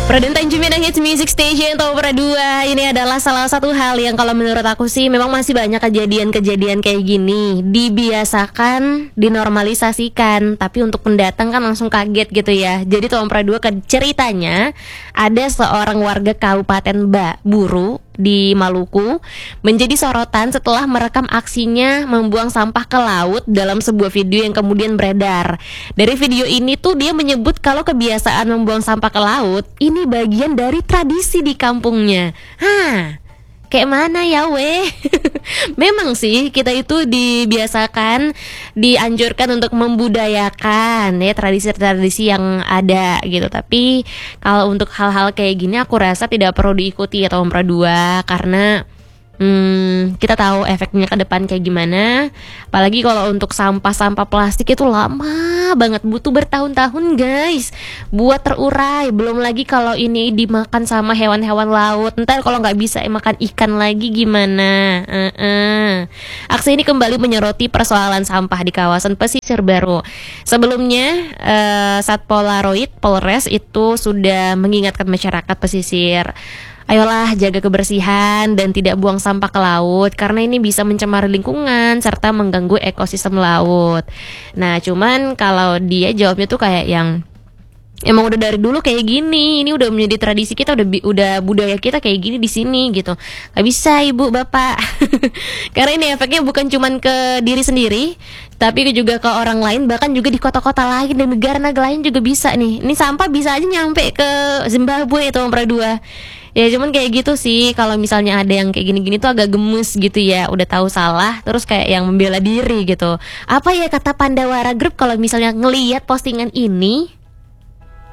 Produk Tanjung Hits Music Station Topra 2. Ini adalah salah satu hal yang kalau menurut aku sih memang masih banyak kejadian-kejadian kayak gini. Dibiasakan, dinormalisasikan, tapi untuk pendatang kan langsung kaget gitu ya. Jadi Topra 2 ceritanya ada seorang warga Kabupaten Buru di Maluku menjadi sorotan setelah merekam aksinya membuang sampah ke laut dalam sebuah video yang kemudian beredar. Dari video ini tuh dia menyebut kalau kebiasaan membuang sampah ke laut ini bagian dari tradisi di kampungnya. Kayak mana ya weh? Memang sih kita itu dibiasakan, dianjurkan untuk membudayakan ya tradisi-tradisi yang ada gitu. Tapi kalau untuk hal-hal kayak gini aku rasa tidak perlu diikuti atau Topra 2 karena kita tahu efeknya ke depan kayak gimana. Apalagi kalau untuk sampah-sampah plastik itu lama banget, butuh bertahun-tahun guys buat terurai. Belum lagi kalau ini dimakan sama hewan-hewan laut, ntar kalau nggak bisa makan ikan lagi gimana? Aksi ini kembali menyoroti persoalan sampah di kawasan pesisir baru. Sebelumnya Satpolaroid Polres itu sudah mengingatkan masyarakat pesisir, ayolah jaga kebersihan dan tidak buang sampah ke laut karena ini bisa mencemari lingkungan serta mengganggu ekosistem laut. Nah, cuman kalau dia jawabnya tuh kayak yang emang udah dari dulu kayak gini, ini udah menjadi tradisi kita, udah budaya kita kayak gini di sini gitu. Gak bisa ibu bapak, karena ini efeknya bukan cuman ke diri sendiri, tapi juga ke orang lain, bahkan juga di kota-kota lain dan negara-negara lain juga bisa nih. Ini sampah bisa aja nyampe ke Zimbabwe itu Topra 2. Ya cuman kayak gitu sih, kalau misalnya ada yang kayak gini-gini tuh agak gemes gitu ya. Udah tahu salah, terus kayak yang membela diri gitu. Apa ya kata Pandawara Group kalau misalnya ngelihat postingan ini?